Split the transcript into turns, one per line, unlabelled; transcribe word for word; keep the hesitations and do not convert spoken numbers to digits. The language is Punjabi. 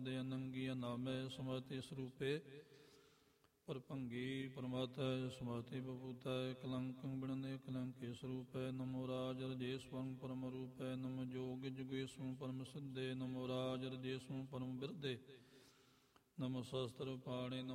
ਦੇ ਅਨੰਗੀ ਅਨਾਮੈ ਸਮਤੀ ਸਰੂਪੇ ਪਰਭੰਗੀ ਪਰਮਾਤੈ ਸਮਤੀ ਬਭੂਤੈ ਕਲੰਕੰ ਬਿਣਨੇ ਕਲੰਕੇ ਸਰੂਪੈ ਨਮੋ ਰਾਜ ਰਜੇਸ਼ਵੰ ਪਰਮ ਰੂਪੈ ਨਮੋ ਜੋਗ ਜੁਗੇਸ਼ਵੰ ਪਰਮ ਸਿੱਧੇ ਨਮੋ ਰਾਜ ਰਜੇਸ਼ਵੰ ਪਰਮ ਬਿਰਦੇ ਨਮੋ ਸ਼ਸਤਰ ਪਾਣੇ